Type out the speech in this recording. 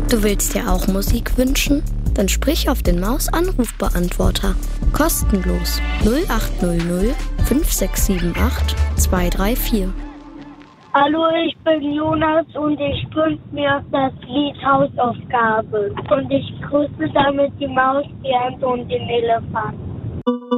Du willst dir auch Musik wünschen? Dann sprich auf den Maus-Anrufbeantworter. Kostenlos 0800 5678 234. Hallo, ich bin Jonas und ich wünsche mir das Lied Hausaufgabe. Und ich grüße damit die Maus, die Ente und den Elefant.